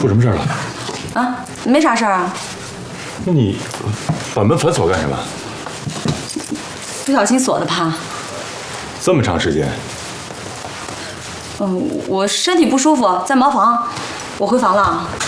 出什么事了？ 啊，没啥事儿啊。 那你把门反锁干什么？ 不小心锁的怕。 这么长时间？ 我身体不舒服，在茅房，我回房了。